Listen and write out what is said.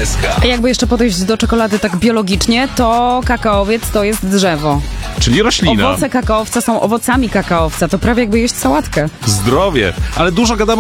SK. A jakby jeszcze podejść do czekolady tak biologicznie, to kakaowiec to jest drzewo. Czyli roślina. Owoce kakaowca są owocami kakaowca. To prawie jakby jeść sałatkę. Zdrowie. Ale dużo gadamy